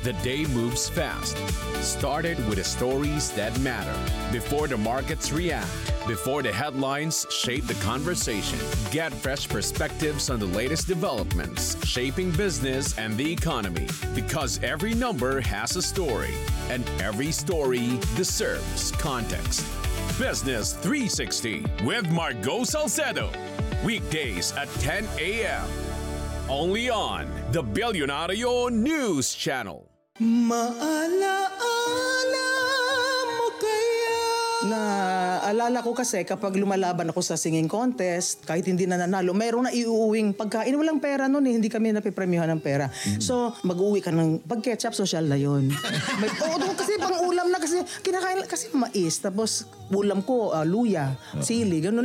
the day moves fast. Started with the stories that matter. Before the markets react, before the headlines shape the conversation. Get fresh perspectives on the latest developments shaping business and the economy. Because every number has a story, and every story deserves context. Business 360 with Margo Salcedo. Weekdays at 10 a.m. Only on the Billionario News Channel. Maalaala mo kaya? Naalala ko kasi kapag lumalaban ako sa singing contest, kahit hindi na nanalo, mayroong na iuuwing pagkain. Walang pera noon hindi kami napipremyohan ng pera. So, mag-uwi ka ng pag-ketchup, social na yun. Kasi pang ulam na kasi, kinakain kasi mais. Tapos, ulam ko, luya, sili, gano'n